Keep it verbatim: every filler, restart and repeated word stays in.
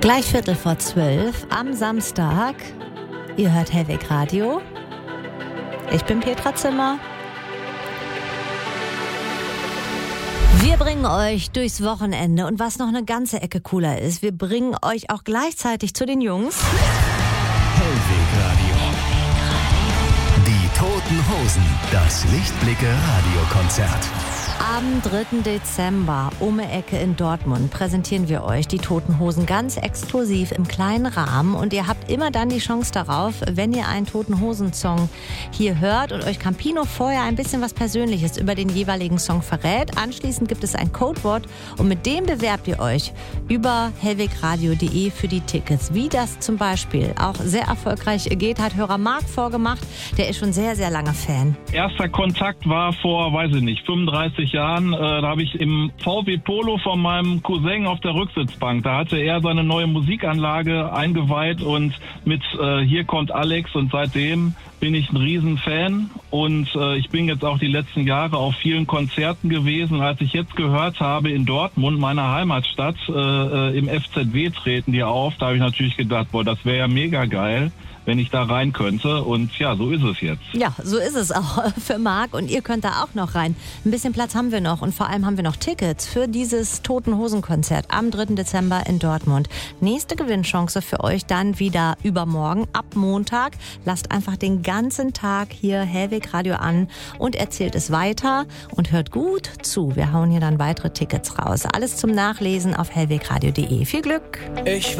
Gleich Viertel vor zwölf am Samstag. Ihr hört Hellweg Radio. Ich bin Petra Zimmer. Wir bringen euch durchs Wochenende und was noch eine ganze Ecke cooler ist, wir bringen euch auch gleichzeitig zu den Jungs. Hellweg Radio. Die Toten Hosen, das Lichtblicke-Radiokonzert. Am dritten Dezember, um die Ecke in Dortmund, präsentieren wir euch die Toten Hosen ganz exklusiv im kleinen Rahmen. Und ihr habt immer dann die Chance darauf, wenn ihr einen Toten Hosen-Song hier hört und euch Campino vorher ein bisschen was Persönliches über den jeweiligen Song verrät. Anschließend gibt es ein Codewort und mit dem bewerbt ihr euch über hellwegradio punkt de für die Tickets. Wie das zum Beispiel auch sehr erfolgreich geht, hat Hörer Marc vorgemacht. Der ist schon sehr, sehr lange Fan. Erster Kontakt war vor, weiß ich nicht, fünfunddreißig Jahren, äh, da habe ich im V W Polo von meinem Cousin auf der Rücksitzbank, da hatte er seine neue Musikanlage eingeweiht und mit äh, Hier kommt Alex, und seitdem bin ich ein Riesenfan und äh, ich bin jetzt auch die letzten Jahre auf vielen Konzerten gewesen. Als ich jetzt gehört habe, in Dortmund, meiner Heimatstadt, äh, im F Z W treten die auf, da habe ich natürlich gedacht, boah, das wäre ja mega geil, wenn ich da rein könnte. Und ja, so ist es jetzt. Ja, so ist es auch für Marc. Und ihr könnt da auch noch rein. Ein bisschen Platz haben wir noch. Und vor allem haben wir noch Tickets für dieses Toten Hosen-Konzert am dritten Dezember in Dortmund. Nächste Gewinnchance für euch dann wieder übermorgen, ab Montag. Lasst einfach den ganzen Tag hier Hellweg Radio an und erzählt es weiter und hört gut zu. Wir hauen hier dann weitere Tickets raus. Alles zum Nachlesen auf hellwegradio punkt de. Viel Glück! Ich